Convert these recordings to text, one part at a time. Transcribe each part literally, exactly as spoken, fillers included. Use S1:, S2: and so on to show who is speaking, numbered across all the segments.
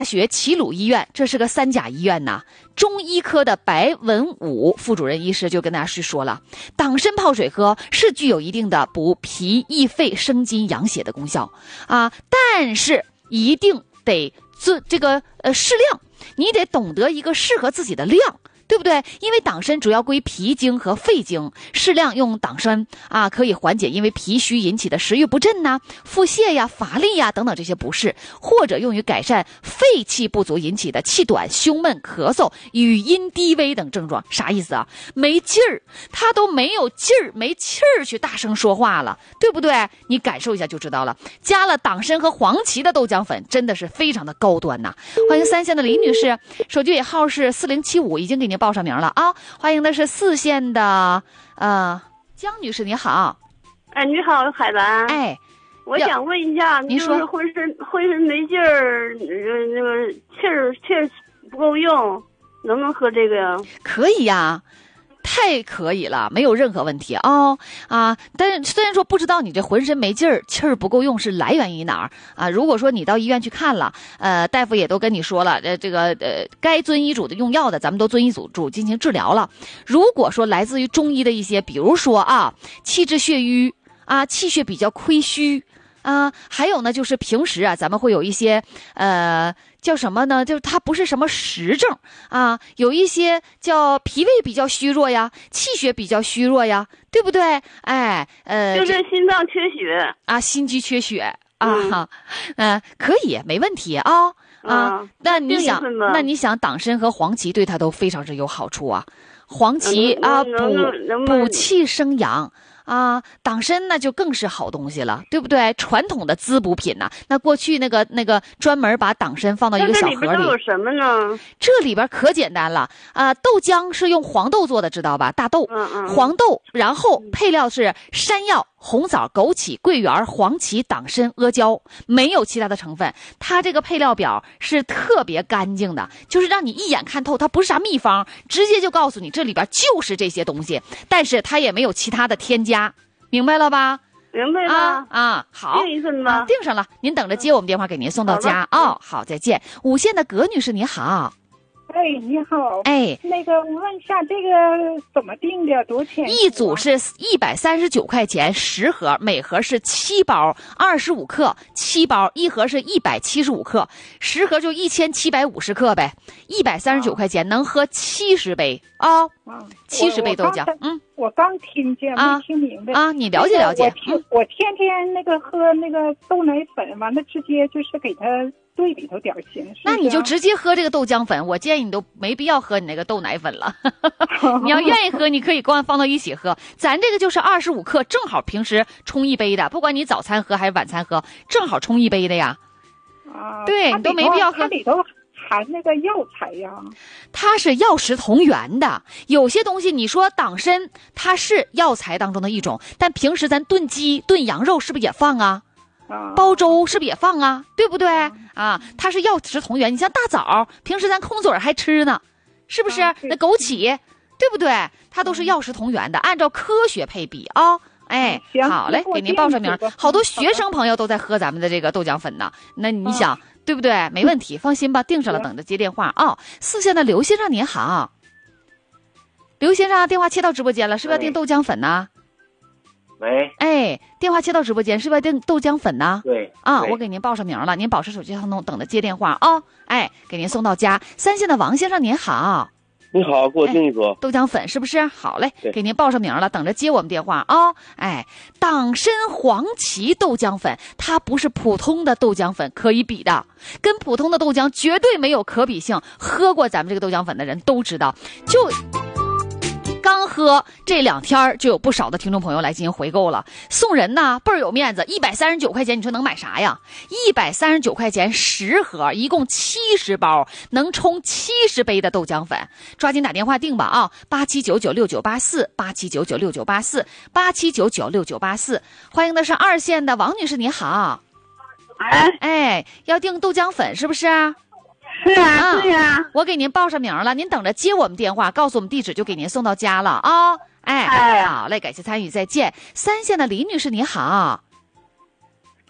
S1: 大学齐鲁医院，这是个三甲医院呐。中医科的白文武副主任医师就跟大家去说了，党参泡水喝是具有一定的补脾益肺、生津养血的功效啊，但是一定得这这个呃适量，你得懂得一个适合自己的量。对不对？因为党参主要归脾经和肺经，适量用党参啊，可以缓解因为脾虚引起的食欲不振呐、腹泻呀、乏力呀等等这些不适，或者用于改善肺气不足引起的气短、胸闷、咳嗽、语音低微等症状。啥意思啊？没劲儿，他都没有劲儿、没气儿去大声说话了，对不对？你感受一下就知道了。加了党参和黄芪的豆浆粉，真的是非常的高端呐！欢迎三线的李女士，手机尾号是四零七五，已经给您报上名了啊！欢迎的是四线的呃江女士，你好。
S2: 哎，你好，海兰。
S1: 哎，
S2: 我想问一下，
S1: 您说，
S2: 就是浑身浑身没劲儿，呃，那个气儿气儿不够用，能不能喝这个呀？
S1: 可以呀。太可以了，没有任何问题哦啊！但是虽然说不知道你这浑身没劲儿、气儿不够用是来源于哪儿啊？如果说你到医院去看了，呃，大夫也都跟你说了，呃，这个呃，该遵医嘱的用药的，咱们都遵医嘱进行治疗了。如果说来自于中医的一些，比如说啊，气滞血瘀啊，气血比较亏虚啊，还有呢，就是平时啊，咱们会有一些呃。叫什么呢？就是它不是什么实症啊，有一些叫脾胃比较虚弱呀，气血比较虚弱呀，对不对？哎，呃，
S2: 就是心脏缺血
S1: 啊，心肌缺血啊，嗯、呃，可以，没问题啊、哦、啊。
S2: 嗯、
S1: 那你想，那你想，党参和黄芪对它都非常之有好处啊。黄芪啊，补补气生阳。啊，党参那就更是好东西了，对不对？传统的滋补品呐、啊，那过去那个那个专门把党参放到一个小盒里，
S2: 这里边都有什么呢？
S1: 这里边可简单了啊、呃！豆浆是用黄豆做的，知道吧？大豆，
S2: 嗯嗯，
S1: 黄豆，然后配料是山药、红枣、枸杞、桂圆、黄芪、党参、阿胶，没有其他的成分。它这个配料表是特别干净的，就是让你一眼看透，它不是啥秘方，直接就告诉你这里边就是这些东西，但是它也没有其他的添加，明白了吧？
S2: 明白了
S1: 啊啊，好，
S2: 定一份吧、
S1: 啊，定上了。您等着接我们电话，给您送到家哦。好，再见。五线的葛女士，你好。
S3: 哎，你好。
S1: 哎，
S3: 那个，我问一下，这个怎么定的？多少钱？
S1: 一组是一百三十九块钱十盒，每盒是七包，二十五克，七包，一盒是一百七十五克，十盒就一千七百五十克呗。一百三十九块钱能喝七十杯啊，七十杯豆浆。嗯，
S3: 我刚听见，没听明白
S1: 啊。你了解了解。
S3: 我天、嗯、我天天那个喝那个豆奶粉，完了直接就是给它兑里头点行。
S1: 那你就直接喝这个豆浆粉，我建议你都没必要喝你那个豆奶粉了。你要愿意喝，你可以光放到一起喝。咱这个就是二十五克，正好平时冲一杯的，不管你早餐喝还是晚餐喝，正好冲一杯的呀。
S3: 啊，
S1: 对，你都没必要喝。
S3: 它里头含那个药材呀，
S1: 它是药食同源的。有些东西你说党参，它是药材当中的一种，但平时咱炖鸡、炖羊肉是不是也放啊？煲粥是不是也放啊？对不对啊？它是药食同源。你像大枣，平时咱空嘴还吃呢，是不是？那枸杞，对不对？它都是药食同源的，按照科学配比啊。哎，好嘞，给您报上名。好多学生朋友都在喝咱们的这个豆浆粉呢。那你想，对不对？没问题，放心吧，定上了，等着接电话啊。四线的刘先生您好，刘先生电话切到直播间了，是不是要订豆浆粉呢？
S4: 喂，
S1: 哎，电话切到直播间，是不是要订豆浆粉呢？
S4: 对，
S1: 啊，我给您报上名了，您保持手机畅通，等着接电话啊。哎，给您送到家。三线的王先生您好，
S4: 你好，给我订一组、哎、
S1: 豆浆粉，是不是？好嘞，给您报上名了，等着接我们电话啊。哎，党参黄芪豆浆粉，它不是普通的豆浆粉可以比的，跟普通的豆浆绝对没有可比性。喝过咱们这个豆浆粉的人都知道，就刚喝这两天就有不少的听众朋友来进行回购了，送人呐倍儿有面子，一百三十九块钱，你说能买啥呀？一百三十九块钱十盒，一共七十包，能冲七十杯的豆浆粉，抓紧打电话订吧啊！八七九九六九八四，八七九九六九八四，八七九九六九八四。欢迎的是二线的王女士，你好。
S2: 哎
S1: 哎，要订豆浆粉是不是？
S2: 是啊，对呀、啊，
S1: 我给您报上名了，您等着接我们电话，告诉我们地址就给您送到家了啊、哦！哎，
S2: 哎，
S1: 好嘞，感谢参与，再见。三线的李女士你好，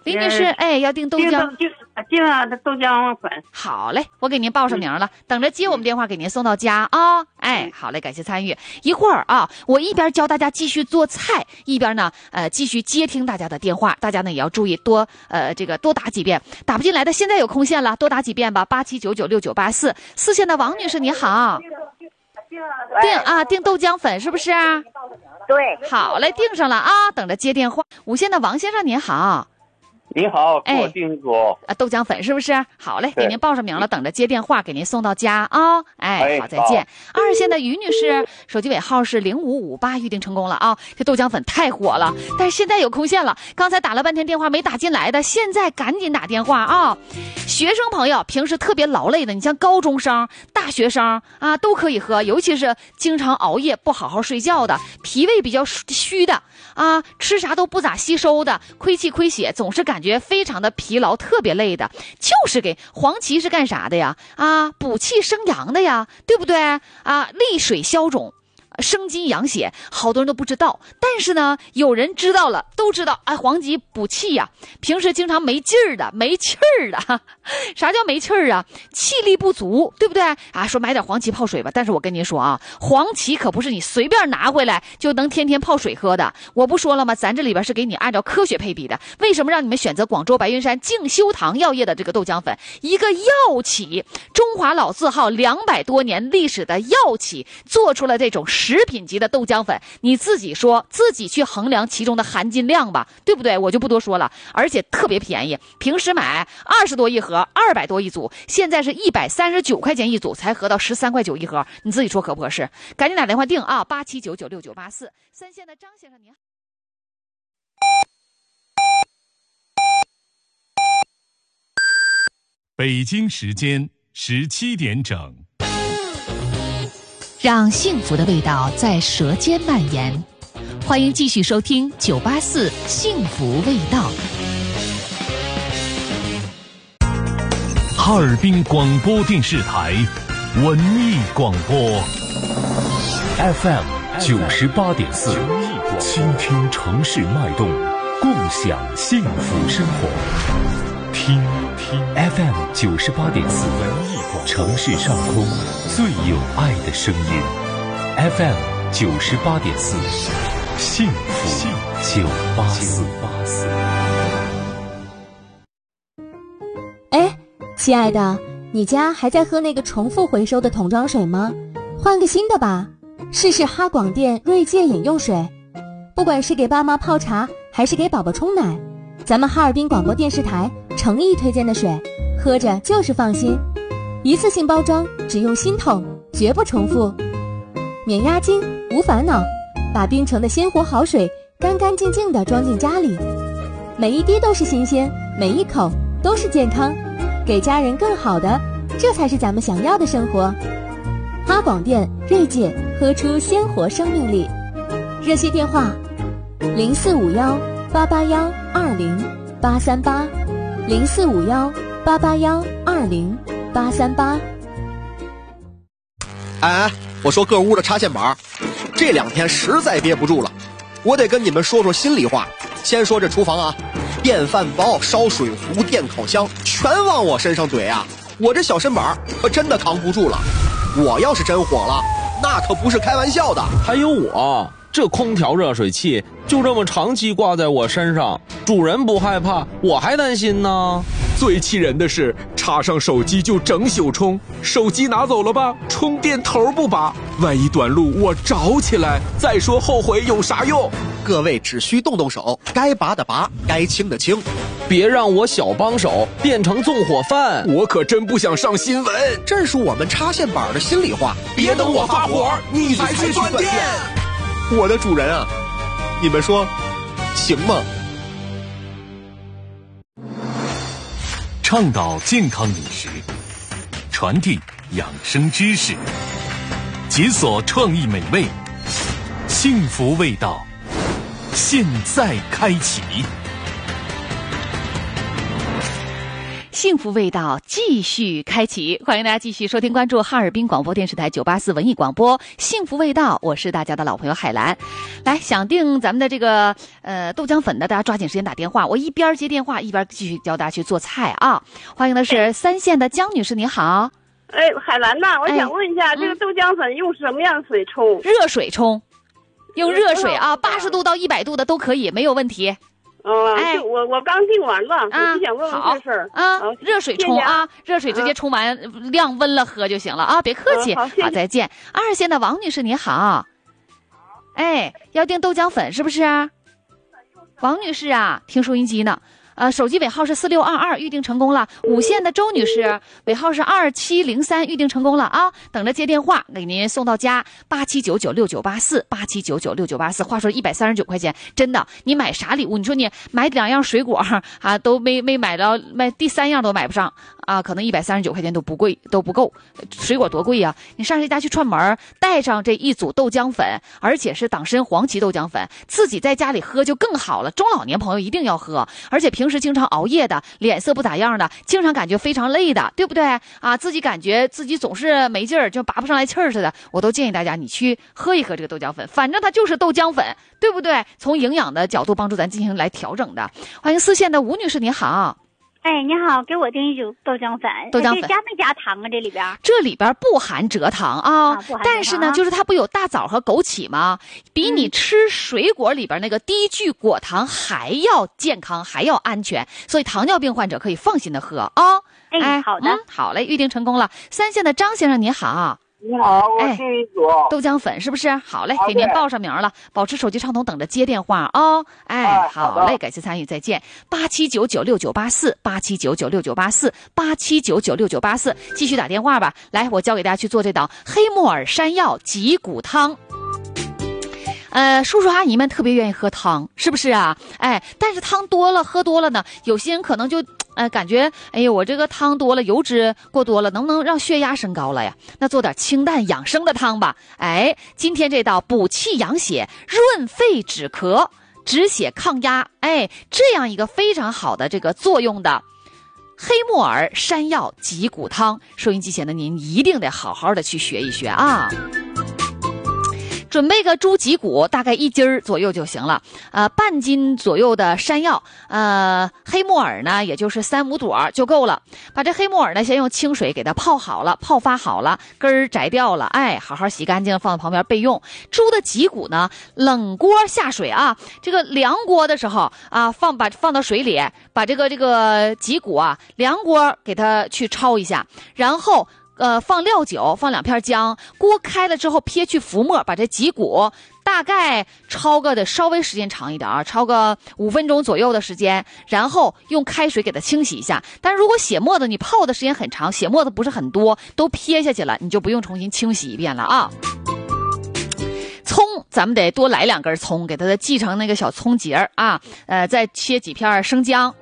S1: 李女士，哎，要订豆浆，
S2: 订订了豆浆粉。
S1: 好嘞，我给您报上名了，嗯、等着接我们电话给您送到家啊、哦！哎，好嘞，感谢参与。一会儿啊，我一边教大家继续做菜，一边呢，呃，继续接听大家的电话。大家呢也要注意多呃这个多打几遍，打不进来的现在有空线了，多打几遍吧。八七九九六九八四，四线的王女士你好，订啊订豆浆粉是不是？
S5: 对，
S1: 好嘞，订上了啊，等着接电话。五线的王先生您好。
S4: 你好，给我订一组、
S1: 哎、啊，豆浆粉是不是？好嘞，给您报上名了，等着接电话，给您送到家啊、哦！哎，好，再见。二线的于女士，手机尾号是零五五八，预定成功了啊！这豆浆粉太火了，但是现在有空线了，刚才打了半天电话没打进来的，现在赶紧打电话啊！学生朋友平时特别劳累的，你像高中生、大学生啊，都可以喝，尤其是经常熬夜不好好睡觉的，脾胃比较虚的啊，吃啥都不咋吸收的，亏气亏血，总是感觉非常的疲劳，特别累的，就是给黄芪是干啥的呀？啊，补气生阳的呀，对不对？啊，利水消肿，生津养血，好多人都不知道，但是呢，有人知道了，都知道，哎，黄芪补气呀、啊。平时经常没劲儿的，没气儿的，啥叫没气儿啊？气力不足，对不对啊？说买点黄芪泡水吧，但是我跟您说啊，黄芪可不是你随便拿回来就能天天泡水喝的。我不说了吗？咱这里边是给你按照科学配比的。为什么让你们选择广州白云山静修堂药业的这个豆浆粉？一个药企，中华老字号，两百多年历史的药企，做出了这种食品级的豆浆粉，你自己说，自己去衡量其中的含金量吧，对不对？我就不多说了，而且特别便宜，平时买二十多一盒，二百多一组，现在是一百三十九块钱一组，才合到十三块九一盒，你自己说合不合适？赶紧打电话订啊，八七九九六九八四。三线的张先生您好。
S6: 北京时间十七点整。
S7: 让幸福的味道在舌尖蔓延，欢迎继续收听九八四幸福味道。
S6: 哈尔滨广播电视台文艺广播 F M 九十八点四，倾听城市脉动，共享幸福生活。听听 F M 九十八点四，文艺广播，城市上空最有爱的声音。F M 九十八点四，幸福九八四。
S8: 哎，亲爱的，你家还在喝那个重复回收的桶装水吗？换个新的吧，试试哈广电锐界饮用水。不管是给爸妈泡茶，还是给宝宝冲奶，咱们哈尔滨广播电视台诚意推荐的水，喝着就是放心。一次性包装，只用新桶，绝不重复，免押金，无烦恼，把冰城的鲜活好水干干净净地装进家里，每一滴都是新鲜，每一口都是健康，给家人更好的，这才是咱们想要的生活。哈广电锐界，喝出鲜活生命力。热线电话零四五幺八八幺二零八三八，零四五幺八八幺二零八三八。
S9: 哎哎，我说各屋的插线板，这两天实在憋不住了，我得跟你们说说心里话。先说这厨房啊，电饭煲、烧水壶、电烤箱，全往我身上怼啊！我这小身板可真的扛不住了。我要是真火了，那可不是开玩笑的。
S10: 还有我，这空调热水器就这么长期挂在我身上，主人不害怕，我还担心呢。
S11: 最气人的是，插上手机就整宿充，手机拿走了吧，充电头不拔，万一短路我着起来，再说后悔有啥用？
S9: 各位只需动动手，该拔的拔，该清的清，
S10: 别让我小帮手变成纵火犯，
S11: 我可真不想上新闻。
S9: 这是我们插线板的心里话，
S11: 别等我发火，你才去断电。
S9: 我的主人啊，你们说行吗？
S6: 倡导健康饮食，传递养生知识，解锁创意美味，幸福味道现在开启。
S1: 幸福味道继续开启，欢迎大家继续收听关注哈尔滨广播电视台九八四文艺广播幸福味道，我是大家的老朋友海兰。来，想订咱们的这个呃豆浆粉的，大家抓紧时间打电话，我一边接电话一边继续教大家去做菜啊。欢迎的是三线的江女士，你好。
S2: 哎，海兰呐，我想问一下，
S1: 哎、
S2: 这个豆浆粉用什么样的水冲？
S1: 热水冲，用热水啊，八十度到一百度的都可以，没有问题。
S2: 嗯，哎，我我刚订完了，我就想问问这事儿
S1: 啊。热水冲啊，热水直接冲完，晾温了喝就行了啊，别客气。好，再见。二线的王女士你好，哎，要订豆浆粉是不是？王女士啊，听收音机呢。呃，手机尾号是四六二二，预定成功了。五线的周女士，尾号是二七零三，预定成功了啊！等着接电话，给您送到家。八七九九六九八四，八七九九六九八四。话说一百三十九块钱，真的，你买啥礼物？你说你买两样水果啊，都没没买到，买第三样都买不上啊，可能一百三十九块钱都不贵，都不够。水果多贵呀、啊！你上谁家去串门，带上这一组豆浆粉，而且是党参黄芪豆浆粉，自己在家里喝就更好了。中老年朋友一定要喝，而且平时经常熬夜的，脸色不咋样的，经常感觉非常累的，对不对啊？自己感觉自己总是没劲儿，就拔不上来气儿似的，我都建议大家你去喝一喝这个豆浆粉，反正它就是豆浆粉，对不对？从营养的角度帮助咱进行来调整的。欢迎四线的吴女士，你好。
S5: 哎，你好，给我订一组豆浆粉。
S1: 豆浆粉
S5: 加没加糖啊？这里边
S1: 这里边不含蔗糖啊，
S5: 啊不含蔗糖
S1: 但是呢，就是它不有大枣和枸杞吗？比你吃水果里边那个低聚果糖还要健康，还要安全，所以糖尿病患者可以放心的喝啊。
S5: 哎，
S1: 哎
S5: 好的、
S1: 嗯，好嘞，预定成功了。三线的张先生你好。
S4: 你好，我订一组、
S1: 哎、豆浆粉是不是？好嘞，给您报上名了，保持手机畅通，等着接电话啊、哦！哎，
S4: 哎
S1: 好嘞，感谢参与，再见。八七九九六九八四，八七九九六九八四，八七九九六九八四，继续打电话吧。来，我教给大家去做这道黑木耳山药脊骨汤。呃，叔叔阿姨们特别愿意喝汤，是不是啊？哎，但是汤多了，喝多了呢，有些人可能就呃感觉，哎呀，我这个汤多了，油脂过多了，能不能让血压升高了呀？那做点清淡养生的汤吧。哎，今天这道补气养血、润肺止咳、止血抗压，哎，这样一个非常好的这个作用的黑木耳山药脊骨汤，收音机前的您一定得好好的去学一学啊。准备个猪脊骨，大概一斤儿左右就行了。呃，半斤左右的山药，呃，黑木耳呢，也就是三五朵就够了。把这黑木耳呢，先用清水给它泡好了，泡发好了，根儿摘掉了，哎，好好洗干净，放在旁边备用。猪的脊骨呢，冷锅下水啊，这个凉锅的时候啊，放把放到水里，把这个这个脊骨啊，凉锅给它去焯一下，然后。呃，放料酒，放两片姜，锅开了之后撇去浮沫，把这脊骨大概焯个的稍微时间长一点啊，焯个五分钟左右的时间，然后用开水给它清洗一下。但如果血沫子你泡的时间很长，血沫子不是很多，都撇下去了，你就不用重新清洗一遍了啊。葱咱们得多来两根葱，给它系成那个小葱节啊，呃，再切几片生姜。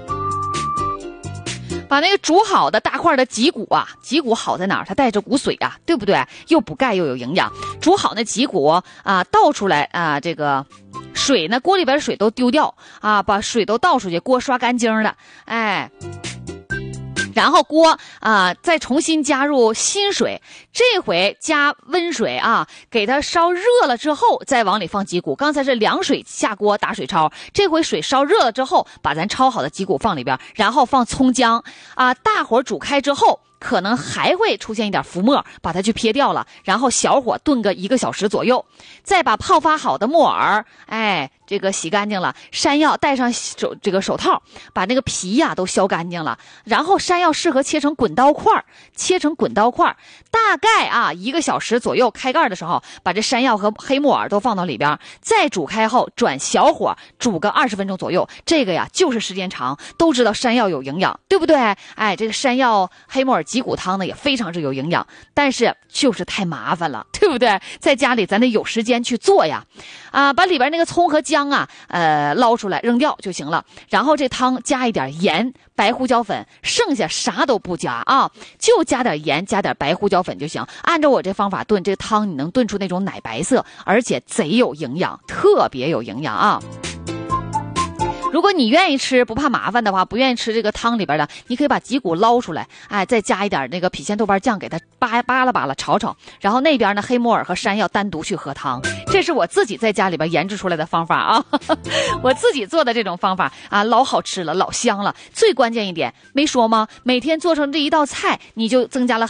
S1: 把那个煮好的大块的脊骨啊，脊骨好在哪儿？它带着骨髓啊，对不对？又补钙又有营养。煮好那脊骨啊，倒出来啊，这个水呢，锅里边的水都丢掉啊，把水都倒出去，锅刷干净了，哎。然后锅啊，再重新加入新水，这回加温水啊，给它烧热了之后，再往里放脊骨。刚才是凉水下锅打水焯，这回水烧热了之后，把咱焯好的脊骨放里边，然后放葱姜啊，大火煮开之后。可能还会出现一点浮沫，把它去撇掉了，然后小火炖个一个小时左右，再把泡发好的木耳，哎，这个洗干净了，山药戴上手这个手套，把那个皮呀、啊、都削干净了，然后山药适合切成滚刀块，切成滚刀块，大概啊一个小时左右，开盖的时候把这山药和黑木耳都放到里边，再煮开后转小火煮个二十分钟左右，这个呀就是时间长，都知道山药有营养，对不对？哎，这个山药黑木耳脊骨汤呢也非常之有营养，但是就是太麻烦了，对不对？在家里咱得有时间去做呀，啊，把里边那个葱和姜啊，呃，捞出来扔掉就行了。然后这汤加一点盐、白胡椒粉，剩下啥都不加啊，就加点盐、加点白胡椒粉就行。按照我这方法炖，这汤你能炖出那种奶白色，而且贼有营养，特别有营养啊。 如果你愿意吃不怕麻烦的话，不愿意吃这个汤里边的，你可以把脊骨捞出来，哎，再加一点那个郫县豆瓣酱给它扒扒拉扒拉炒炒，然后那边呢黑木耳和山药单独去喝汤。这是我自己在家里边研制出来的方法啊，我自己做的这种方法啊，老好吃了，老香了。最关键一点没说吗？每天做成这一道菜，你就增加了